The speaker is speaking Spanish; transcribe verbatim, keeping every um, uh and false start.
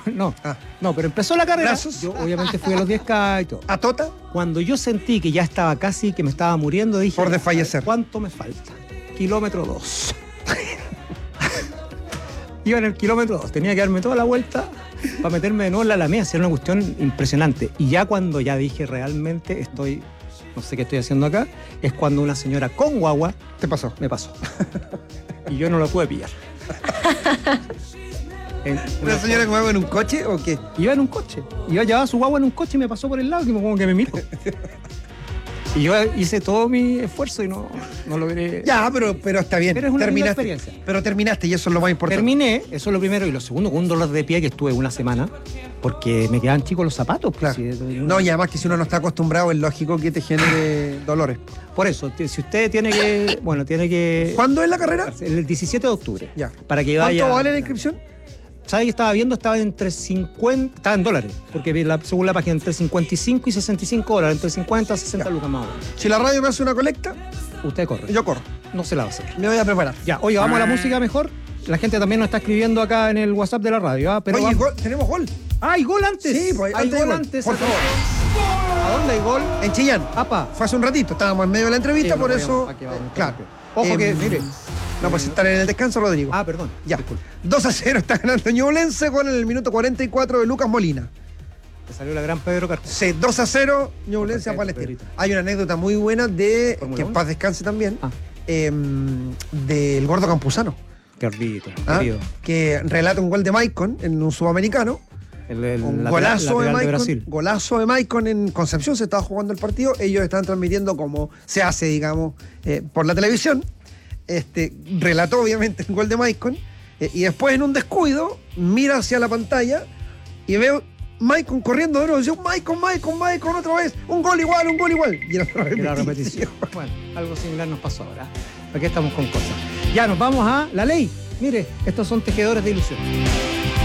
no, Ah. no, pero empezó la carrera. ¿Brazos? Yo obviamente fui a los diez K y todo. ¿A Tota? Cuando yo sentí que ya estaba casi, que me estaba muriendo, dije... Por desfallecer. ¿Cuánto me falta? Kilómetro dos. Iba en el kilómetro dos, tenía que darme toda la vuelta para meterme de nuevo en la Alameda. Era una cuestión impresionante. Y ya cuando ya dije realmente estoy, no sé qué estoy haciendo acá, es cuando una señora con guagua ¿Te pasó? me pasó. Y yo no lo pude pillar. En ¿Una señora que mueve en un coche o qué? Iba en un coche. Iba llevaba su guagua en un coche y me pasó por el lado y como que me miró. Y yo hice todo mi esfuerzo y no, no logré. Ya, pero, pero está bien. Pero es una linda terminaste, experiencia. Pero terminaste y eso es lo más importante. Terminé, eso es lo primero. Y lo segundo, con un dolor de pie que estuve una semana porque me quedaban chicos los zapatos. Claro. Si- No, y además que si uno no está acostumbrado es lógico que te genere dolores. Por eso, t- si usted tiene que. Bueno, tiene que. ¿Cuándo es la carrera? El diecisiete de octubre. Ya. Para que vaya. ¿Cuánto vale la inscripción? ¿Sabes? Yo estaba viendo, estaba entre cincuenta. Estaba en dólares. Porque vi la- según la página, entre cincuenta y cinco y sesenta y cinco dólares. Entre cincuenta y sesenta lucas más o menos. Si la radio me hace una colecta, Usted corre. yo corro. No se la va a hacer. Me voy a preparar. Ya, oye, vamos a la música mejor. La gente también nos está escribiendo acá en el WhatsApp de la radio. ¿ah? Pero Oye, vamos- gol- tenemos gol. ¡Ah, hay gol antes! Sí, pues, hay antes de gol gol. antes. Por acá. favor. ¿A dónde hay gol? En Chillán. Apa. Fue hace un ratito, estábamos en medio de la entrevista, Sí, por no eso. podíamos- aquí vamos, eh, claro. Ojo Em, que, mire. No, pues estar en el descanso, Rodrigo. Ah, perdón. Ya. Disculpe. dos a cero está ganando Ñublense con el minuto cuarenta y cuatro de Lucas Molina. Te salió la gran Pedro Carcos. Sí, dos a cero Ñublense a Perfecto, Palestina. Pedrito. Hay una anécdota muy buena de, Fórmula que en uno. paz descanse también, Ah. em, del gordo Campuzano, Qué ordito, ¿ah? querido. que relata un gol de Maicon en un sudamericano. El, el Un lateral- golazo de lateral Maicon, Brasil. golazo de Maicon en Concepción, se estaba jugando el partido, ellos estaban transmitiendo como se hace, digamos, eh, por la televisión. Este, relató obviamente el gol de Maicon, eh, y después en un descuido mira hacia la pantalla y veo Maicon corriendo de nuevo, dice, Maicon, Maicon, Maicon otra vez, un gol igual, un gol igual. Y era la Y la repetición. repetición. Bueno, algo similar nos pasó ahora. Aquí estamos con cosas. Ya nos vamos a la ley. Mire, estos son tejedores de ilusión.